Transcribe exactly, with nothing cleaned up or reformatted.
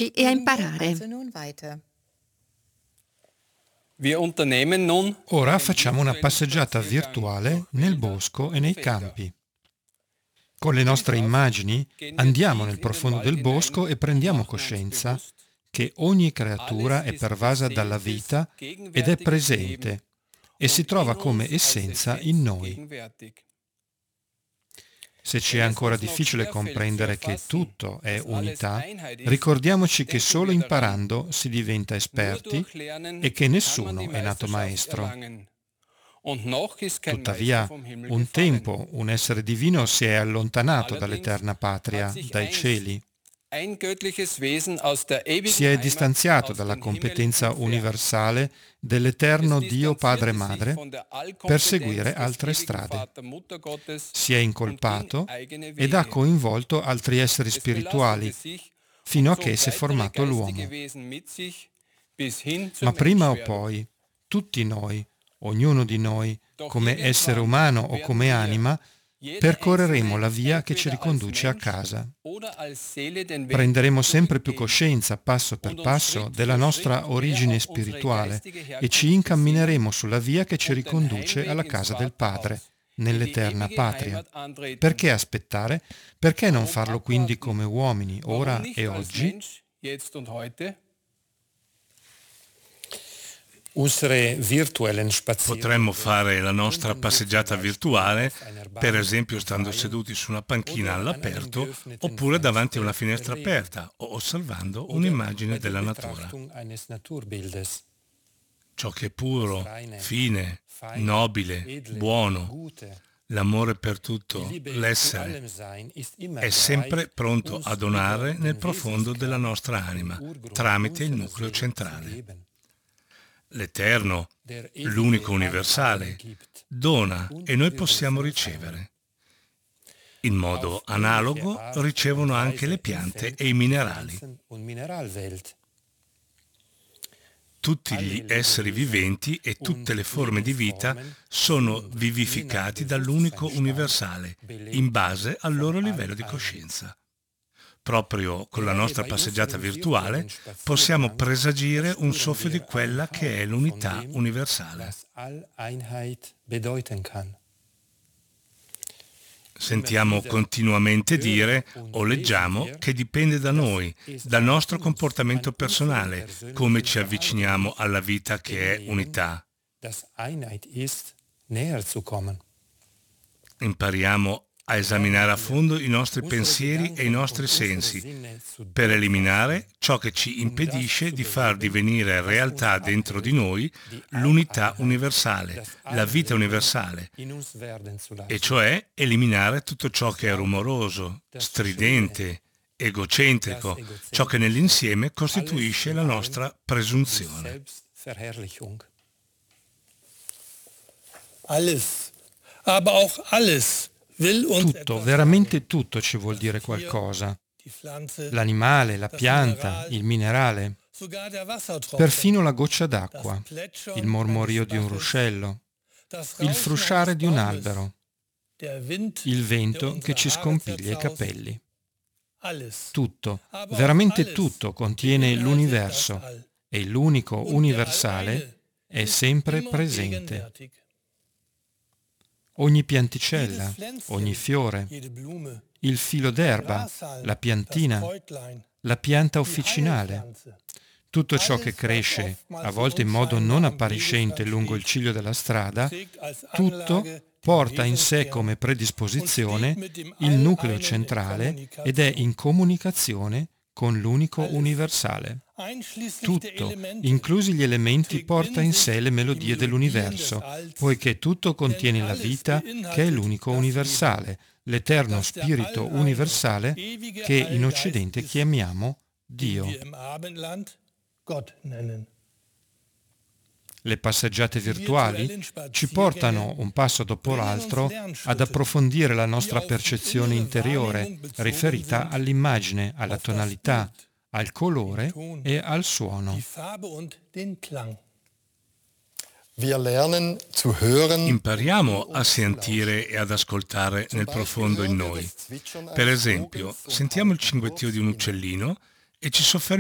muoverci e a imparare. Ora facciamo una passeggiata virtuale nel bosco e nei campi. Con le nostre immagini andiamo nel profondo del bosco e prendiamo coscienza che ogni creatura è pervasa dalla vita ed è presente e si trova come essenza in noi. Se ci è ancora difficile comprendere che tutto è unità, ricordiamoci che solo imparando si diventa esperti e che nessuno è nato maestro. Tuttavia, un tempo un essere divino si è allontanato dall'eterna patria, dai cieli. Si è distanziato dalla competenza universale dell'eterno Dio Padre e Madre per seguire altre strade. Si è incolpato ed ha coinvolto altri esseri spirituali fino a che si è formato l'uomo. Ma prima o poi, tutti noi, ognuno di noi, come essere umano o come anima, percorreremo la via che ci riconduce a casa. Prenderemo sempre più coscienza, passo per passo, della nostra origine spirituale e ci incammineremo sulla via che ci riconduce alla casa del Padre, nell'eterna patria. Perché aspettare? Perché non farlo quindi come uomini, ora e oggi? Potremmo fare la nostra passeggiata virtuale, per esempio stando seduti su una panchina all'aperto oppure davanti a una finestra aperta o osservando un'immagine della natura. Ciò che è puro, fine, nobile, buono, l'amore per tutto, l'essere, è sempre pronto a donare nel profondo della nostra anima, tramite il nucleo centrale. L'Eterno, l'unico universale, dona e noi possiamo ricevere. In modo analogo ricevono anche le piante e i minerali. Tutti gli esseri viventi e tutte le forme di vita sono vivificati dall'unico universale, in base al loro livello di coscienza. Proprio con la nostra passeggiata virtuale possiamo presagire un soffio di quella che è l'unità universale. Sentiamo continuamente dire o leggiamo che dipende da noi, dal nostro comportamento personale, come ci avviciniamo alla vita che è unità. Impariamo a esaminare a fondo i nostri pensieri e i nostri sensi, per eliminare ciò che ci impedisce di far divenire realtà dentro di noi l'unità universale, la vita universale, e cioè eliminare tutto ciò che è rumoroso, stridente, egocentrico, ciò che nell'insieme costituisce la nostra presunzione. Alles, aber auch alles. Tutto, veramente tutto ci vuol dire qualcosa. L'animale, la pianta, il minerale, perfino la goccia d'acqua, il mormorio di un ruscello, il frusciare di un albero, il vento che ci scompiglia i capelli. Tutto, veramente tutto contiene l'universo e l'unico universale è sempre presente. Ogni pianticella, ogni fiore, il filo d'erba, la piantina, la pianta officinale, tutto ciò che cresce, a volte in modo non appariscente lungo il ciglio della strada, tutto porta in sé come predisposizione il nucleo centrale ed è in comunicazione con l'unico universale. Tutto, inclusi gli elementi, porta in sé le melodie dell'universo, poiché tutto contiene la vita che è l'unico universale, l'eterno spirito universale che in Occidente chiamiamo Dio. Le passeggiate virtuali ci portano un passo dopo l'altro ad approfondire la nostra percezione interiore riferita all'immagine, alla tonalità, al colore e al suono. Impariamo a sentire e ad ascoltare nel profondo in noi. Per esempio, sentiamo il cinguettio di un uccellino e ci soffermiamo